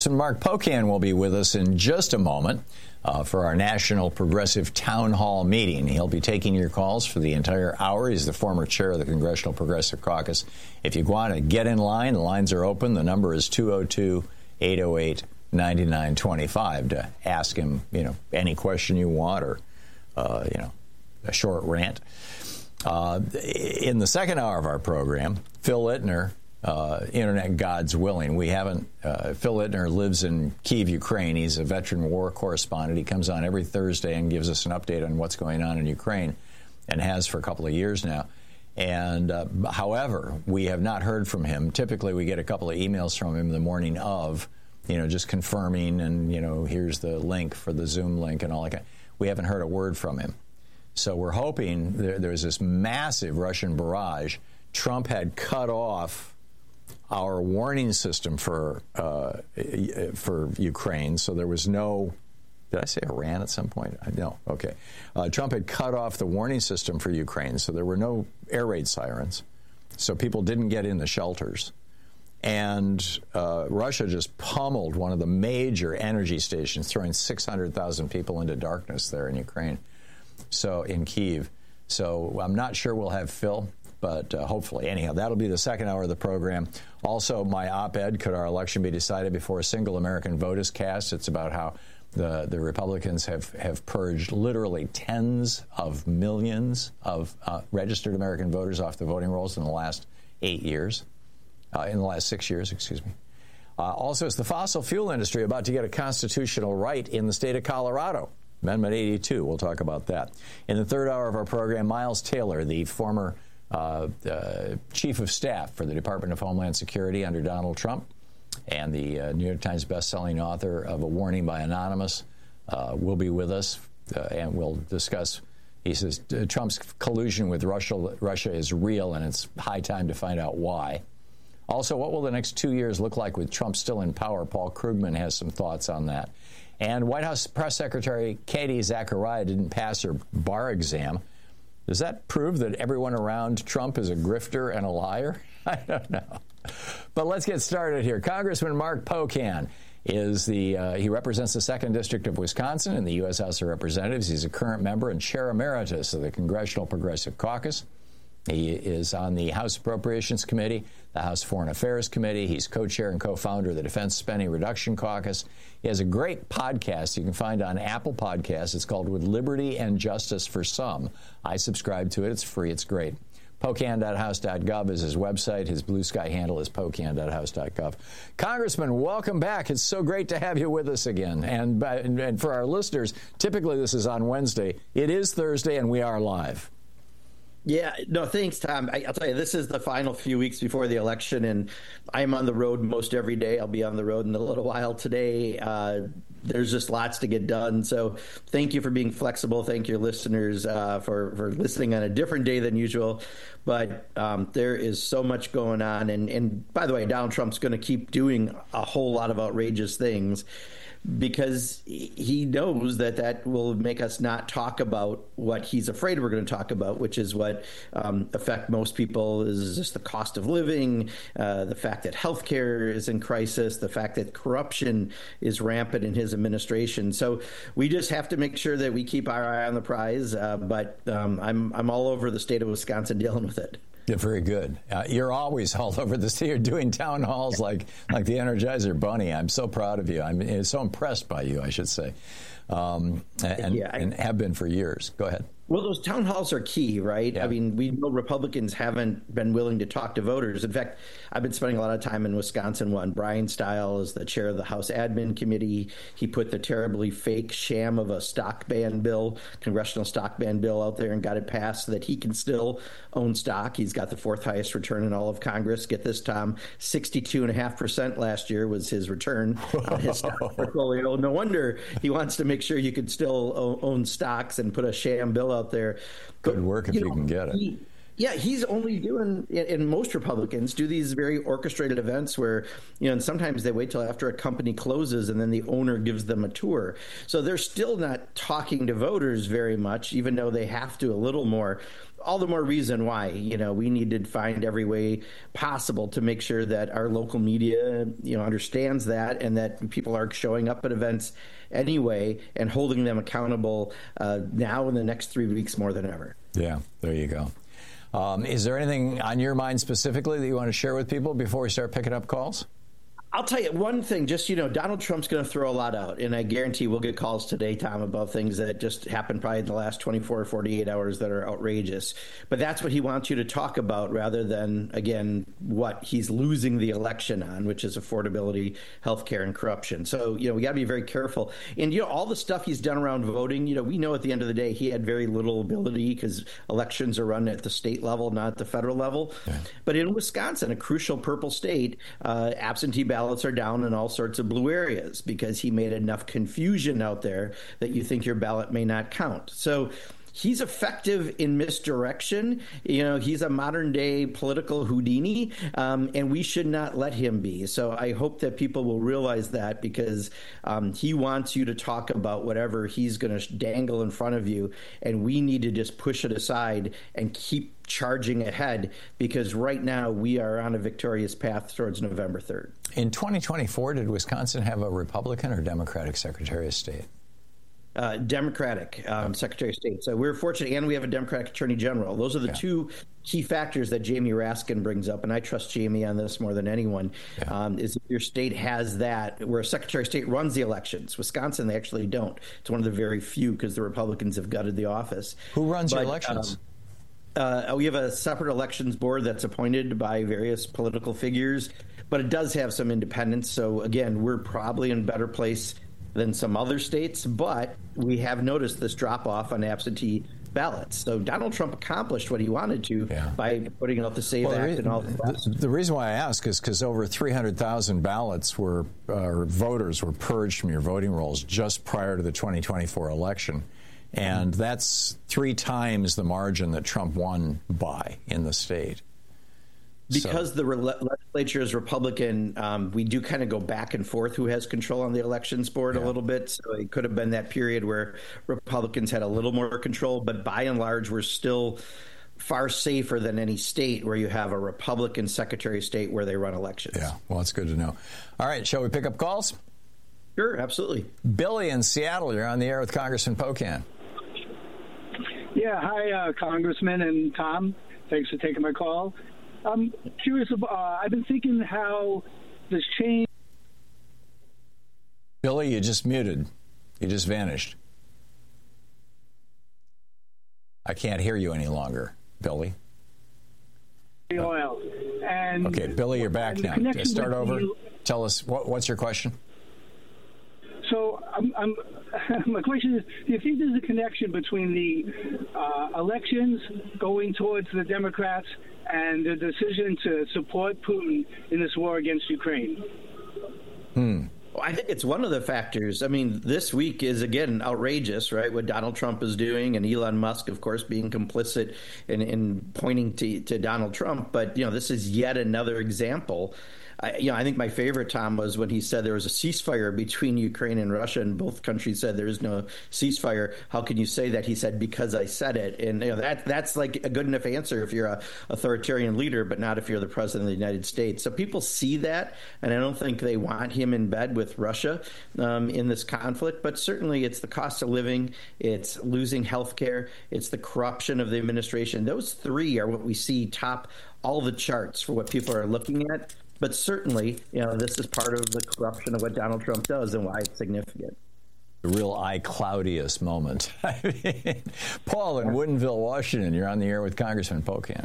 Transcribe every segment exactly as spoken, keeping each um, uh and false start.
Mark Pocan will be with us in just a moment uh, for our National Progressive Town Hall meeting. He'll be taking your calls for the entire hour. He's the former chair of the Congressional Progressive Caucus. If you want to get in line, the lines are open. The number is two oh two, eight oh eight, nine nine two five to ask him, you know, any question you want or, uh, you know, a short rant. Uh, in the second hour of our program, Phil Ittner, Uh, Internet God's willing. We haven't, uh, Phil Ittner lives in Kyiv, Ukraine. He's a veteran war correspondent. He comes on every Thursday and gives us an update on what's going on in Ukraine and has for a couple of years now. And uh, however, we have not heard from him. Typically, we get a couple of emails from him the morning of, you know, just confirming and, you know, here's the link for the Zoom link and all that. We haven't heard a word from him. So we're hoping there, there's this massive Russian barrage. Trump had cut off our warning system for uh, for Ukraine, so there was no. Did I say Iran at some point? No. Okay. Uh, Trump had cut off the warning system for Ukraine, so there were no air raid sirens, so people didn't get in the shelters, and uh, Russia just pummeled one of the major energy stations, throwing six hundred thousand people into darkness there in Ukraine. So in Kyiv. So I'm not sure we'll have Phil. But uh, hopefully, anyhow, that'll be the second hour of the program. Also, my op-ed, Could Our Election Be Decided Before a Single American Vote is Cast? It's about how the, the Republicans have, have purged literally tens of millions of uh, registered American voters off the voting rolls in the last eight years, uh, in the last six years, excuse me. Uh, also, it's the fossil fuel industry about to get a constitutional right in the state of Colorado. Amendment eighty-two, we'll talk about that. In the third hour of our program, Miles Taylor, the former Uh, uh, chief of staff for the Department of Homeland Security under Donald Trump and the uh, New York Times bestselling author of A Warning by Anonymous, uh, will be with us, uh, and we'll discuss. He says Trump's collusion with Russia, Russia is real, and it's high time to find out why. Also, what will the next two years look like with Trump still in power? Paul Krugman has some thoughts on that. And White House Press Secretary Katie Zachariah didn't pass her bar exam. Does that prove that everyone around Trump is a grifter and a liar? I don't know. But let's get started here. Congressman Mark Pocan is the, uh, he represents the second District of Wisconsin in the U S House of Representatives. He's a current member and chair emeritus of the Congressional Progressive Caucus. He is on the House Appropriations Committee, the House Foreign Affairs Committee. He's co-chair and co-founder of the Defense Spending Reduction Caucus. He has a great podcast you can find on Apple Podcasts. It's called With Liberty and Justice for Some. I subscribe to it. It's free. It's great. Pocan dot house dot gov is his website. His Blue Sky handle is Pocan dot house dot gov. Congressman, welcome back. It's so great to have you with us again. And, and, and for our listeners, typically this is on Wednesday. It is Thursday, and we are live. Yeah, no, thanks, Tom. I, I'll tell you, this is the final few weeks before the election, and I'm on the road most every day. I'll be on the road in a little while today. Uh, there's just lots to get done. So thank you for being flexible. Thank your listeners uh, for, for listening on a different day than usual. But um, there is so much going on. And, and by the way, Donald Trump's going to keep doing a whole lot of outrageous things, because he knows that that will make us not talk about what he's afraid we're going to talk about, which is what um, affect most people is just the cost of living, uh, the fact that healthcare is in crisis, the fact that corruption is rampant in his administration. So we just have to make sure that we keep our eye on the prize. Uh, but um, I'm I'm all over the state of Wisconsin dealing with it. Yeah, very good. Uh, you're always all over the state. You're doing town halls like like the Energizer Bunny. I'm so proud of you. I'm so impressed by you, I should say, um, and, yeah, I, and have been for years. Go ahead. Well, those town halls are key, right? Yeah. I mean, we know Republicans haven't been willing to talk to voters. In fact, I've been spending a lot of time in Wisconsin. One, Brian Stile is the chair of the House Admin Committee. He put the terribly fake sham of a stock ban bill, congressional stock ban bill out there and got it passed so that he can still own stock. He's got the fourth highest return in all of Congress. Get this, Tom, sixty-two point five percent last year was his return on his stock portfolio. No wonder he wants to make sure you could still own stocks and put a sham bill out there. Good work if you, you know, can get it. He, Yeah, he's only doing, and most Republicans do these very orchestrated events where, you know, and sometimes they wait till after a company closes and then the owner gives them a tour. So they're still not talking to voters very much, even though they have to a little more. All the more reason why, you know, we need to find every way possible to make sure that our local media, you know, understands that and that people are showing up at events anyway and holding them accountable uh, now in the next three weeks more than ever. Yeah, there you go. Um, is there anything on your mind specifically that you want to share with people before we start picking up calls? I'll tell you one thing, just, you know, Donald Trump's going to throw a lot out, and I guarantee we'll get calls today, Tom, about things that just happened probably in the last twenty-four or forty-eight hours that are outrageous. But that's what he wants you to talk about rather than, again, what he's losing the election on, which is affordability, healthcare, and corruption. So, you know, we got to be very careful. And, you know, all the stuff he's done around voting, you know, we know at the end of the day he had very little ability because elections are run at the state level, not at the federal level. Yeah. But in Wisconsin, a crucial purple state, uh, absentee ballots ballots are down in all sorts of blue areas because he made enough confusion out there that you think your ballot may not count. So he's effective in misdirection. You know, he's a modern day political Houdini, um, and we should not let him be. So I hope that people will realize that because um, he wants you to talk about whatever he's going to dangle in front of you, and we need to just push it aside and keep charging ahead because right now we are on a victorious path towards November third. In twenty twenty-four, did Wisconsin have a Republican or Democratic Secretary of State? Uh, Democratic um, Secretary of State. So we're fortunate, and we have a Democratic Attorney General. Those are the yeah. two key factors that Jamie Raskin brings up, and I trust Jamie on this more than anyone, yeah. um, is if your state has that, where a Secretary of State runs the elections. Wisconsin, they actually don't. It's one of the very few because the Republicans have gutted the office. Who runs but, your elections? Um, Uh, we have a separate elections board that's appointed by various political figures, but it does have some independence. So, again, we're probably in a better place than some other states, but we have noticed this drop-off on absentee ballots. So Donald Trump accomplished what he wanted to yeah. by putting out the SAVE well, Act and all that. The, the reason why I ask is because over three hundred thousand ballots were, uh, or voters were purged from your voting rolls just prior to the twenty twenty-four election. And that's three times the margin that Trump won by in the state. Because so. the re- legislature is Republican, um, we do kind of go back and forth who has control on the elections board yeah. a little bit. So it could have been that period where Republicans had a little more control. But by and large, we're still far safer than any state where you have a Republican Secretary of State where they run elections. Yeah, well, it's good to know. All right, shall we pick up calls? Sure, absolutely. Billy in Seattle, you're on the air with Congressman Pocan. Yeah, hi, uh, Congressman and Tom. Thanks for taking my call. I'm curious about, uh, I've been thinking how this change. Billy, you just muted. You just vanished. I can't hear you any longer, Billy. Oil. And okay, Billy, you're back now. Start over. You. Tell us, what, what's your question? So I'm, I'm, my question is, do you think there's a connection between the uh, elections going towards the Democrats and the decision to support Putin in this war against Ukraine? Hmm. Well, I think it's one of the factors. I mean, this week is, again, outrageous, right? What Donald Trump is doing, and Elon Musk, of course, being complicit in, in pointing to, to Donald Trump. But, you know, this is yet another example. I, you know, I think my favorite, Tom, was when he said there was a ceasefire between Ukraine and Russia, and both countries said there is no ceasefire. How can you say that? He said, because I said it. And you know, that that's like a good enough answer if you're a authoritarian leader, but not if you're the president of the United States. So people see that, and I don't think they want him in bed with Russia um, in this conflict. But certainly it's the cost of living, it's losing health care, it's the corruption of the administration. Those three are what we see top all the charts for what people are looking at. But certainly, you know, this is part of the corruption of what Donald Trump does and why it's significant. The real eye-cloudiest moment. I mean, Paul in Woodinville, Washington, you're on the air with Congressman Pocan.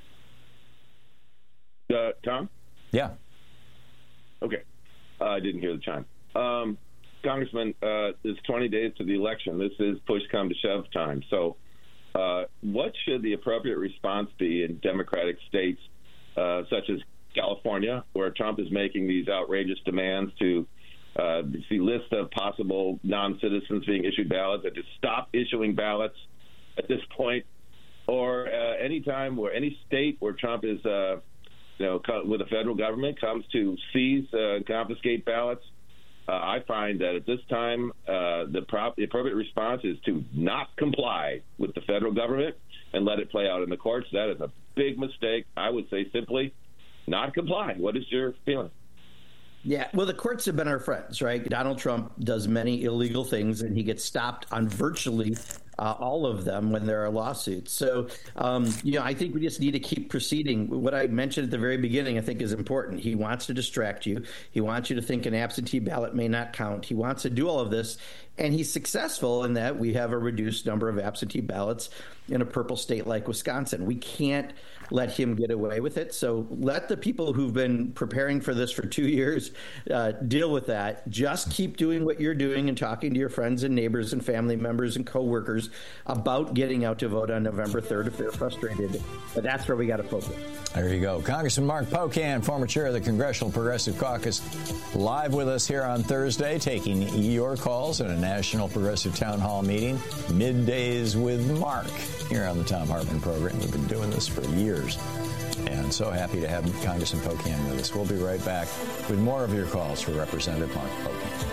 Uh, Tom? Yeah. Okay. Uh, I didn't hear the chime. Um, Congressman, uh, it's twenty days to the election. This is push come to shove time. So uh, what should the appropriate response be in Democratic states uh, such as California, where Trump is making these outrageous demands to uh, the list of possible non-citizens being issued ballots, and to stop issuing ballots at this point? or uh, any time where any state where Trump is, uh, you know, with the federal government comes to seize, uh, confiscate ballots, uh, I find that at this time uh, the, prop- the appropriate response is to not comply with the federal government and let it play out in the courts. That is a big mistake. I would say simply not comply. What is your feeling? Yeah, well, the courts have been our friends, right? Donald Trump does many illegal things, and he gets stopped on virtually uh, all of them when there are lawsuits. So, um, you know, I think we just need to keep proceeding. What I mentioned at the very beginning, I think, is important. He wants to distract you. He wants you to think an absentee ballot may not count. He wants to do all of this, and he's successful in that we have a reduced number of absentee ballots in a purple state like Wisconsin. We can't let him get away with it. So let the people who've been preparing for this for two years uh, deal with that. Just keep doing what you're doing and talking to your friends and neighbors and family members and coworkers about getting out to vote on November third if they're frustrated. But that's where we got to focus. There you go. Congressman Mark Pocan, former chair of the Congressional Progressive Caucus, live with us here on Thursday, taking your calls at a National Progressive Town Hall meeting, Middays with Mark, here on the Thom Hartmann program. We've been doing this for years. And so happy to have Congressman Pocan with us. We'll be right back with more of your calls for Representative Mark Pocan.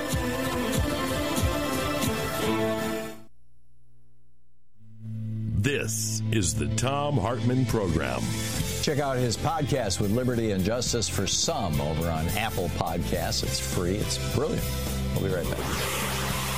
This is the Thom Hartmann program. Check out his podcast with Liberty and Justice for Some over on Apple Podcasts. It's free. It's brilliant. We'll be right back.